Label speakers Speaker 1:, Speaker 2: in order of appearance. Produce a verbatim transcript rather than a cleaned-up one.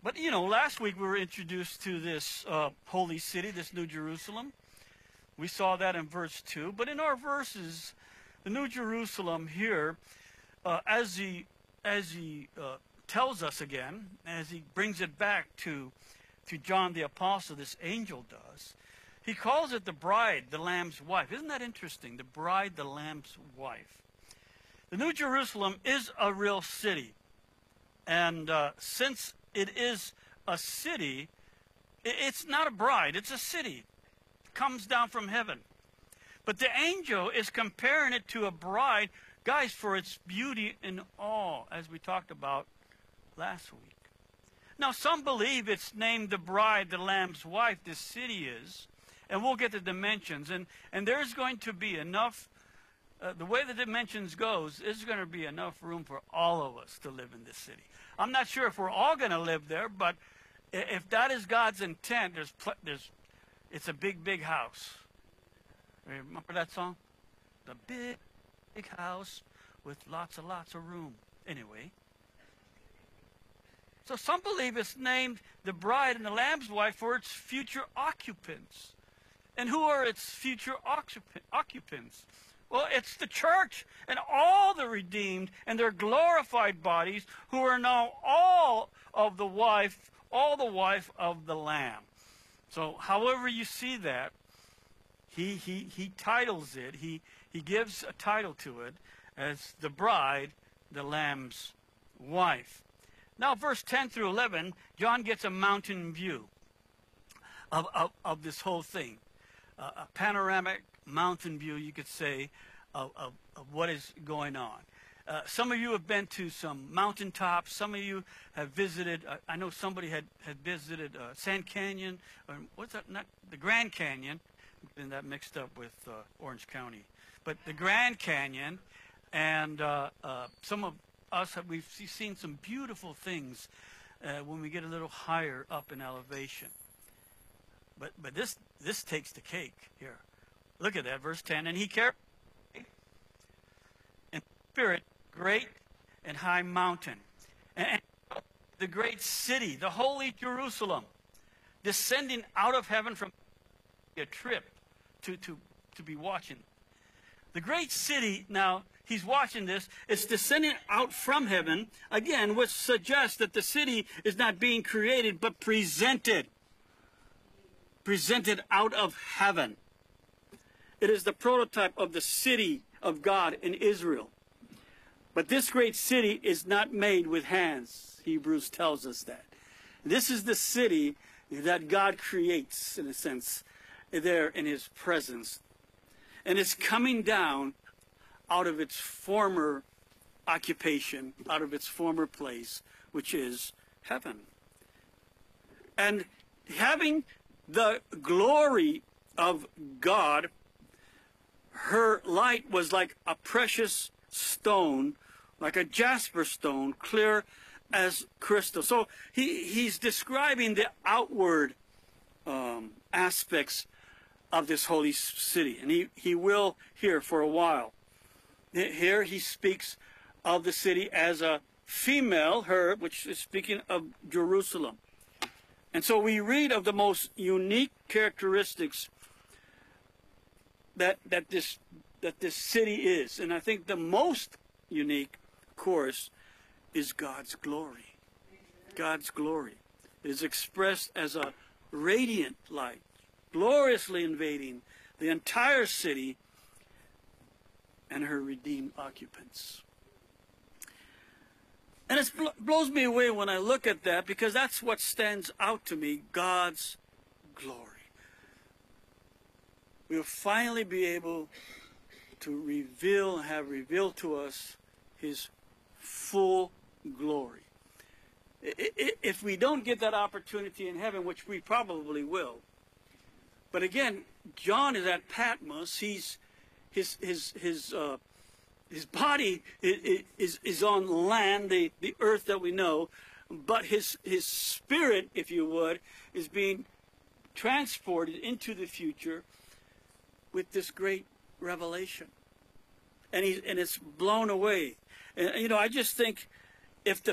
Speaker 1: But, you know, last week we were introduced to this uh, holy city, this New Jerusalem. We saw that in verse two. But in our verses, the New Jerusalem here, uh, as he, as he uh, tells us again, as he brings it back to, to John the Apostle, this angel does, he calls it the bride, the Lamb's wife. Isn't that interesting? The bride, the Lamb's wife. The New Jerusalem is a real city. And uh, since it is a city, it's not a bride, it's a city. It comes down from heaven. But the angel is comparing it to a bride, guys, for its beauty and awe, as we talked about last week. Now, some believe it's named the bride, the Lamb's wife, this city is. And we'll get the dimensions. And, and there's going to be enough, uh, the way the dimensions goes, there's going to be enough room for all of us to live in this city. I'm not sure if we're all going to live there, but if that is God's intent, there's, there's, it's a big, big house. Remember that song? The big, big house with lots and lots of room. Anyway. So some believe it's named the bride and the Lamb's wife for its future occupants. And who are its future occupants? Well, it's the church and all the redeemed and their glorified bodies who are now all of the wife, all the wife of the Lamb. So however you see that, he, he, he titles it, he, he gives a title to it as the bride, the Lamb's wife. Now verse ten through eleven, John gets a mountain view of, of, of this whole thing. Uh, a panoramic mountain view, you could say, of, of, of what is going on. Uh, some of you have been to some mountaintops. Some of you have visited, uh, I know somebody had, had visited uh, Sand Canyon, or what's that, not the Grand Canyon, and that mixed up with uh, Orange County. But the Grand Canyon, and uh, uh, some of us, have, we've seen some beautiful things uh, when we get a little higher up in elevation. But but this this takes the cake here. Look at that, verse ten. And he carried in spirit great and high mountain, and the great city, the holy Jerusalem, descending out of heaven from a trip to, to, to be watching. The great city, now, he's watching this, it's descending out from heaven, again, which suggests that the city is not being created, but presented. Presented out of heaven. It is the prototype of the city of God in Israel. But this great city is not made with hands. Hebrews tells us that. This is the city that God creates, in a sense, there in his presence. And it's coming down out of its former occupation, out of its former place, which is heaven. And having the glory of God, her light was like a precious stone, like a jasper stone, clear as crystal. So he, he's describing the outward um, aspects of this holy city. And he, he will here for a while. Here he speaks of the city as a female, her, which is speaking of Jerusalem. And so we read of the most unique characteristics that that this that this city is. And I think the most unique, of course, is God's glory. God's glory. It is expressed as a radiant light, gloriously invading the entire city and her redeemed occupants. And it blows me away when I look at that, because that's what stands out to me, God's glory. We'll finally be able to reveal and have revealed to us his full glory. If we don't get that opportunity in heaven, which we probably will. But again, John is at Patmos. He's his his his uh, his body is is on land, the the earth that we know, but his his spirit, if you would, is being transported into the future with this great revelation, and he and it's blown away. And you know, I just think if the